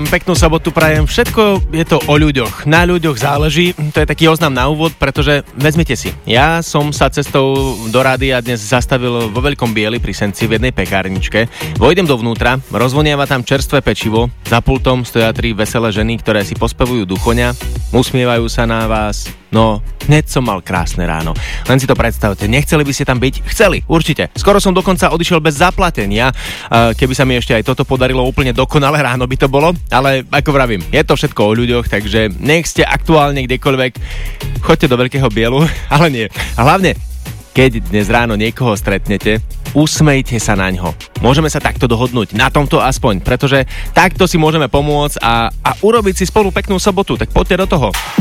peknú sobotu prajem. Všetko je to o ľuďoch. Na ľuďoch záleží. To je taký oznam na úvod, pretože vezmite si. Ja som sa cestou do rádia dnes zastavil vo Veľkom Bieli pri Senci v jednej pekárničke. Vojdem dovnútra, rozvoniava tam čerstvé pečivo. Za pultom stoja 3 veselé ženy, ktoré si pospevujú duchoňa, usmievajú sa na vás. No, hneď som mal krásne ráno. Len si to predstavte, nechceli by ste tam byť? Chceli, určite. Skoro som dokonca odišiel bez zaplatenia. Keby sa mi ešte aj toto podarilo úplne dokonale, ráno by to bolo. Ale ako vravím, je to všetko o ľuďoch, takže nech ste aktuálne kdekoľvek, choďte do Veľkého Bielu, ale nie. A hlavne, keď dnes ráno niekoho stretnete, usmejte sa naňho. Môžeme sa takto dohodnúť, na tomto aspoň, pretože takto si môžeme pomôcť a urobiť si spolu peknú sobotu, tak poďte do toho.